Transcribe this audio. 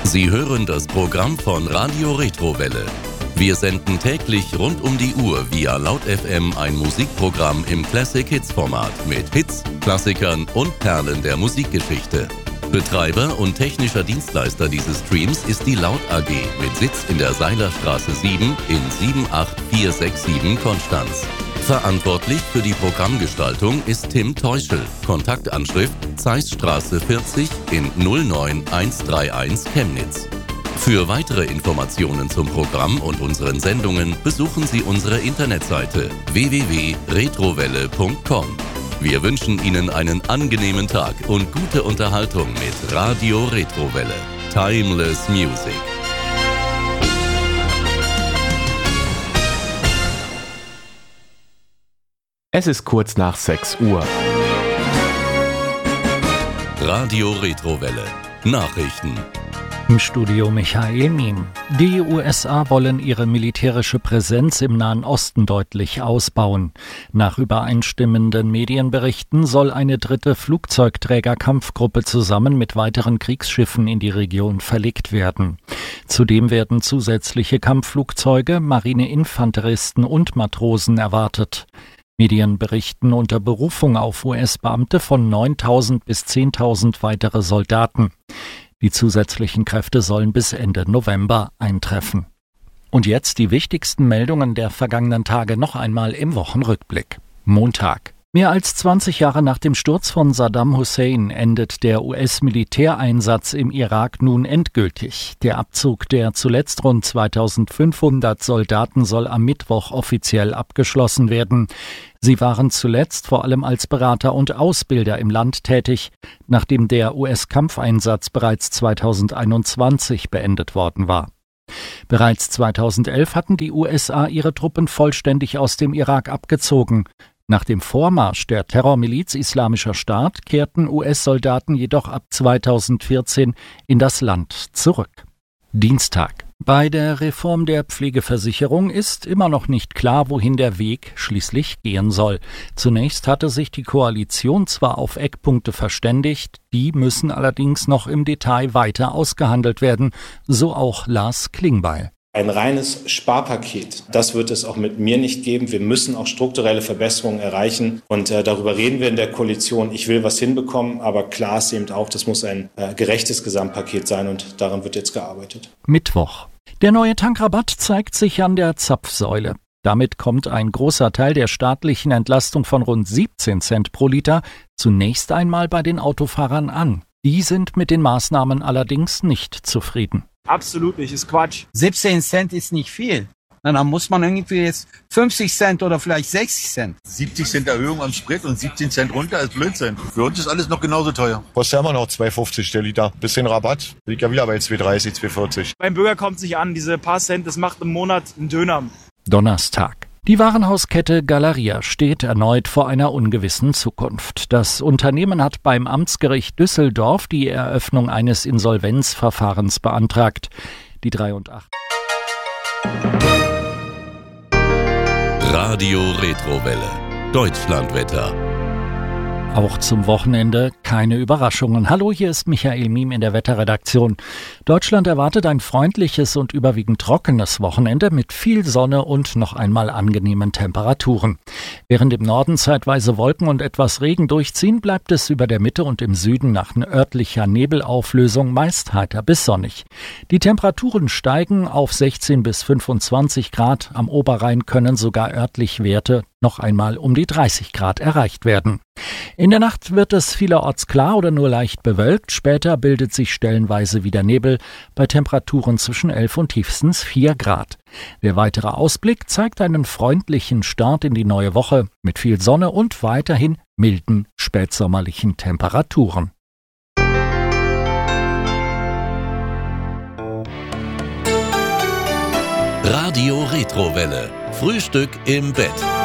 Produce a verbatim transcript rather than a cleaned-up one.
Sie hören das Programm von Radio Retrowelle. Wir senden täglich rund um die Uhr via Laut F M ein Musikprogramm im Classic Hits Format mit Hits, Klassikern und Perlen der Musikgeschichte. Betreiber und technischer Dienstleister dieses Streams ist die Laut A G mit Sitz in der Seilerstraße sieben in sieben acht vier sechs sieben Konstanz. Verantwortlich für die Programmgestaltung ist Tim Teuschel. Kontaktanschrift Zeissstraße vierzig in null neun eins drei eins Chemnitz. Für weitere Informationen zum Programm und unseren Sendungen besuchen Sie unsere Internetseite w w w punkt retrowelle punkt com. Wir wünschen Ihnen einen angenehmen Tag und gute Unterhaltung mit Radio Retrowelle. Timeless Music. Es ist kurz nach sechs Uhr. Radio Retrowelle. Nachrichten. Im Studio Michael Miem. Die U S A wollen ihre militärische Präsenz im Nahen Osten deutlich ausbauen. Nach übereinstimmenden Medienberichten soll eine dritte Flugzeugträgerkampfgruppe zusammen mit weiteren Kriegsschiffen in die Region verlegt werden. Zudem werden zusätzliche Kampfflugzeuge, Marineinfanteristen und Matrosen erwartet. Medien berichten unter Berufung auf U S-Beamte von neuntausend bis zehntausend weitere Soldaten. Die zusätzlichen Kräfte sollen bis Ende November eintreffen. Und jetzt die wichtigsten Meldungen der vergangenen Tage noch einmal im Wochenrückblick. Montag. Mehr als zwanzig Jahre nach dem Sturz von Saddam Hussein endet der U S-Militäreinsatz im Irak nun endgültig. Der Abzug der zuletzt rund zweitausendfünfhundert Soldaten soll am Mittwoch offiziell abgeschlossen werden. Sie waren zuletzt vor allem als Berater und Ausbilder im Land tätig, nachdem der U S-Kampfeinsatz bereits zweitausendeinundzwanzig beendet worden war. Bereits zweitausendelf hatten die U S A ihre Truppen vollständig aus dem Irak abgezogen. Nach dem Vormarsch der Terrormiliz Islamischer Staat kehrten U S-Soldaten jedoch ab zweitausendvierzehn in das Land zurück. Dienstag. Bei der Reform der Pflegeversicherung ist immer noch nicht klar, wohin der Weg schließlich gehen soll. Zunächst hatte sich die Koalition zwar auf Eckpunkte verständigt, die müssen allerdings noch im Detail weiter ausgehandelt werden, so auch Lars Klingbeil. Ein reines Sparpaket, das wird es auch mit mir nicht geben. Wir müssen auch strukturelle Verbesserungen erreichen und äh, darüber reden wir in der Koalition. Ich will was hinbekommen, aber klar ist eben auch, das muss ein äh, gerechtes Gesamtpaket sein und daran wird jetzt gearbeitet. Mittwoch. Der neue Tankrabatt zeigt sich an der Zapfsäule. Damit kommt ein großer Teil der staatlichen Entlastung von rund siebzehn Cent pro Liter zunächst einmal bei den Autofahrern an. Die sind mit den Maßnahmen allerdings nicht zufrieden. Absolut nicht, ist Quatsch. siebzehn Cent ist nicht viel. Na, dann muss man irgendwie jetzt fünfzig Cent oder vielleicht sechzig Cent. siebzig Cent Erhöhung am Sprit und siebzehn Cent runter ist Blödsinn. Für uns ist alles noch genauso teuer. Kostet immer noch zwei fünfzig der Liter. Bisschen Rabatt, liegt ja wieder bei zwei dreißig, zwei vierzig. Beim Bürger kommt es nicht an, diese paar Cent, das macht im Monat einen Döner. Donnerstag. Die Warenhauskette Galeria steht erneut vor einer ungewissen Zukunft. Das Unternehmen hat beim Amtsgericht Düsseldorf die Eröffnung eines Insolvenzverfahrens beantragt. Die drei und acht. Radio Retrowelle. Deutschlandwetter. Auch zum Wochenende keine Überraschungen. Hallo, hier ist Michael Miem in der Wetterredaktion. Deutschland erwartet ein freundliches und überwiegend trockenes Wochenende mit viel Sonne und noch einmal angenehmen Temperaturen. Während im Norden zeitweise Wolken und etwas Regen durchziehen, bleibt es über der Mitte und im Süden nach örtlicher Nebelauflösung meist heiter bis sonnig. Die Temperaturen steigen auf sechzehn bis fünfundzwanzig Grad. Am Oberrhein können sogar örtlich Werte noch einmal um die dreißig Grad erreicht werden. In der Nacht wird es vielerorts klar oder nur leicht bewölkt. Später bildet sich stellenweise wieder Nebel bei Temperaturen zwischen elf und tiefstens vier Grad. Der weitere Ausblick zeigt einen freundlichen Start in die neue Woche mit viel Sonne und weiterhin milden spätsommerlichen Temperaturen. Radio Retrowelle. Frühstück im Bett.